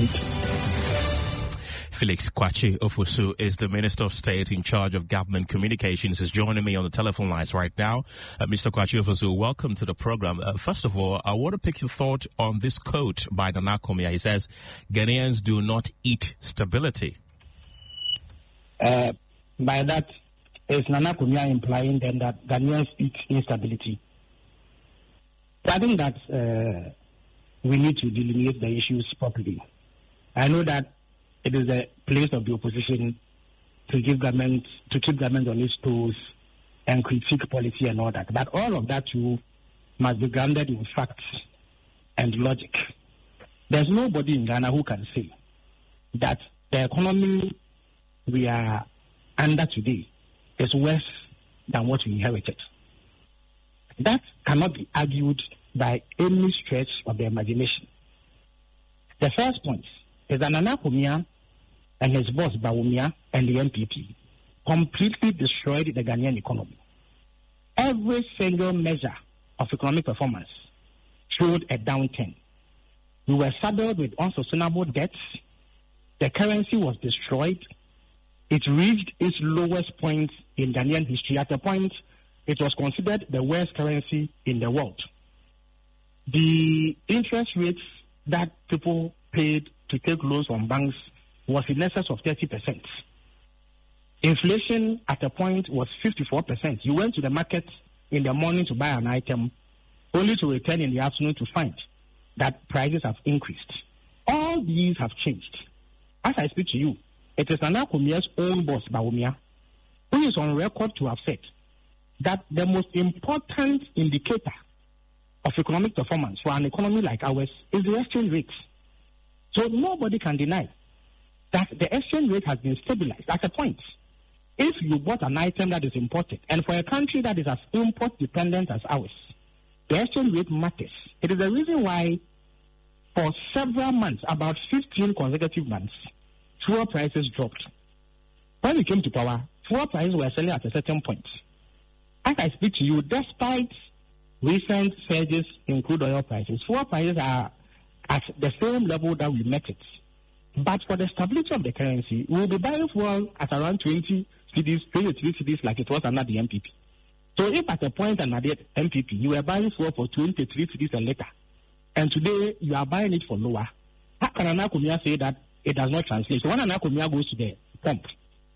destroyed. Felix Kwakye Ofosu is the Minister of State in charge of Government Communications. Is joining me on the telephone lines right now. Mr. Kwakye Ofosu, welcome to the program. First of all, I want to pick your thought on this quote by Nana Acumia. He says, Ghanaians do not eat stability. By that, is Nana Acumia implying then that Ghanaians eat instability? I think that we need to delineate the issues properly. I know that it is a place of the opposition to keep government on its toes and critique policy and all that. But all of that too must be grounded in facts and logic. There's nobody in Ghana who can say that the economy we are under today is worse than what we inherited. That cannot be argued by any stretch of the imagination. The first point is that Nana Acumia and his boss Bawumia and the NPP completely destroyed the Ghanaian economy. Every single measure of economic performance showed a downturn. We were saddled with unsustainable debts. The currency was destroyed. It reached its lowest point in Ghanaian history. At a point, it was considered the worst currency in the world. The interest rates that people paid to take loans from banks was in excess of 30%. Inflation at a point was 54%. You went to the market in the morning to buy an item, only to return in the afternoon to find that prices have increased. All these have changed. As I speak to you, it is Nana Acumia's own boss, Bawumia, who is on record to have said that the most important indicator of economic performance for an economy like ours is the exchange rate. So nobody can deny that the exchange rate has been stabilized at a point. If you bought an item that is imported, and for a country that is as import dependent as ours, the exchange rate matters. It is the reason why for several months, about 15 consecutive months, fuel prices dropped. When we came to power, fuel prices were selling at a certain point. As I speak to you, despite recent surges in crude oil prices, fuel prices are at the same level that we met it. But for the stability of the currency, we will be buying fuel at around 20 cedis, 23 cedis like it was under the MPP. So if at a point under the MPP, you were buying fuel for 23 cedis a liter, and today you are buying it for lower, how can Nana Acumia say that it does not translate? So when Nana Acumia goes to the pump,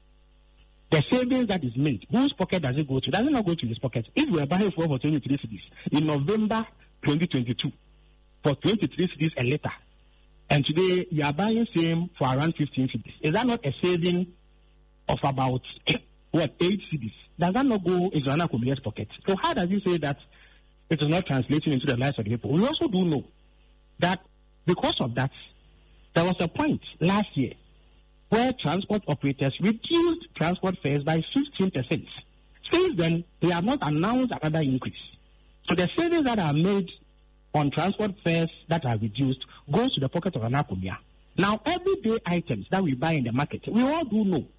the savings that is made, whose pocket does it go to? Does it not go to his pocket? If we are buying fuel for 23 cedis in November 2022 for 23 cedis a liter, and today you are buying same for around 15 cedis, is that not a saving of about 8 cedis? Does that not go into Nana Acumia's pocket? So how does he say that it is not translating into the lives of the people? We also do know that because of that, there was a point last year where transport operators reduced transport fares by 15%. Since then, they have not announced another increase. So the savings that are made on transport fares that are reduced goes to the pocket of Nana Acumia. Now, everyday items that we buy in the market, we all do know